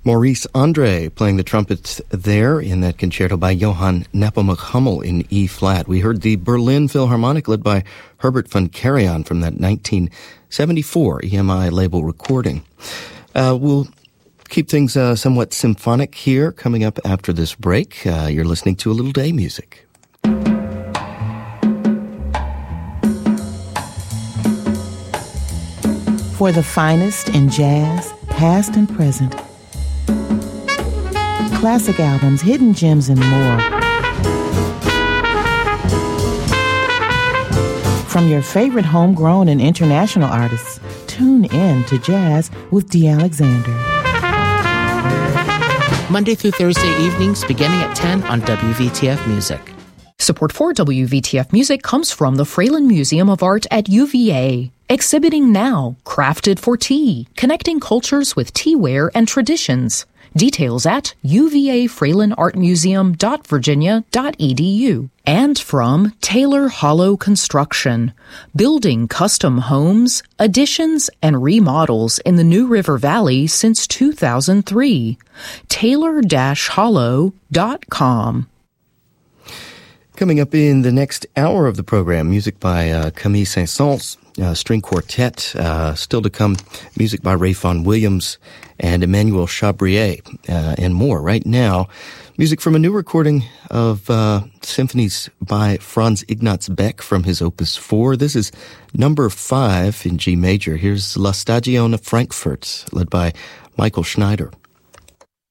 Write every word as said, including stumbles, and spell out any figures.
Maurice Andre playing the trumpet there in that concerto by Johann Nepomuk Hummel in E-flat. We heard the Berlin Philharmonic led by Herbert von Karajan from that nineteen seventy-four E M I label recording. Uh, we'll keep things uh, somewhat symphonic here coming up after this break. Uh, you're listening to A Little Day Music. For the finest in jazz, past and present. Classic albums, hidden gems, and more. From your favorite homegrown and international artists, tune in to Jazz with D. Alexander. Monday through Thursday evenings beginning at ten on W V T F Music. Support for W V T F Music comes from the Fralin Museum of Art at U V A. Exhibiting now, Crafted for Tea, connecting cultures with teaware and traditions. Details at u v a fralin art museum dot virginia dot e d u. And from Taylor Hollow Construction, building custom homes, additions, and remodels in the New River Valley since two thousand three. taylor dash hollow dot com. Coming up in the next hour of the program, music by uh, Camille Saint-Saëns, uh, string quartet. Uh, still to come, music by Ray Vaughan Williams and Emmanuel Chabrier, uh, and more. Right now, music from a new recording of uh, symphonies by Franz Ignaz Beck from his Opus four. This is number five in G major. Here's La Stagione Frankfurt, led by Michael Schneider.